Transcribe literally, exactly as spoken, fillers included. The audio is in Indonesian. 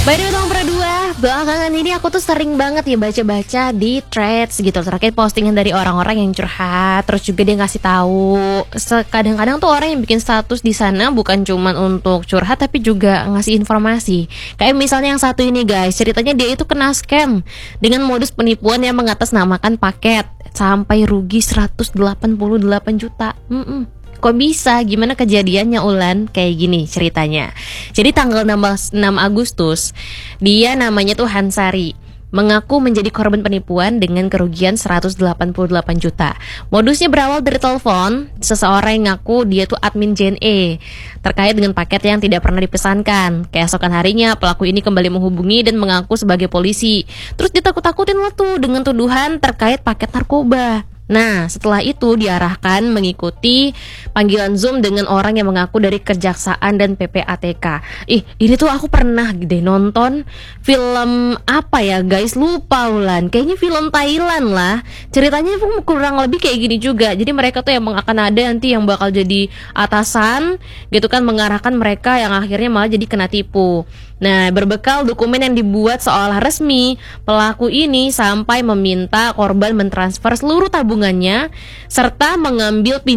By the way, nomor dua, belakangan ini aku tuh sering banget ya baca-baca di threads gitu terkait postingan dari orang-orang yang curhat, terus juga dia ngasih tahu. Se- Kadang-kadang tuh orang yang bikin status di sana bukan cuman untuk curhat tapi juga ngasih informasi. Kayak misalnya yang satu ini guys, ceritanya dia itu kena scam dengan modus penipuan yang mengatasnamakan paket sampai rugi seratus delapan puluh delapan juta. Mm-mm. Kok bisa? Gimana kejadiannya Ulan? Kayak gini ceritanya. Jadi tanggal enam Agustus, dia namanya tuh Hansari, mengaku menjadi korban penipuan dengan kerugian seratus delapan puluh delapan juta. Modusnya berawal dari telepon seseorang yang ngaku dia tuh admin J N E terkait dengan paket yang tidak pernah dipesankan. Keesokan harinya pelaku ini kembali menghubungi dan mengaku sebagai polisi. Terus ditakut-takutin lah tuh dengan tuduhan terkait paket narkoba. Nah, setelah itu diarahkan mengikuti panggilan Zoom dengan orang yang mengaku dari Kejaksaan dan P P A T K. Ih, ini tuh aku pernah deh nonton film apa ya guys, lupa Ulan. Kayaknya film Thailand lah. Ceritanya pun kurang lebih kayak gini juga. Jadi mereka tuh yang akan ada nanti yang bakal jadi atasan gitu kan, mengarahkan mereka yang akhirnya malah jadi kena tipu. Nah, berbekal dokumen yang dibuat seolah resmi, pelaku ini sampai meminta korban mentransfer seluruh tabungannya serta mengambil pinjaman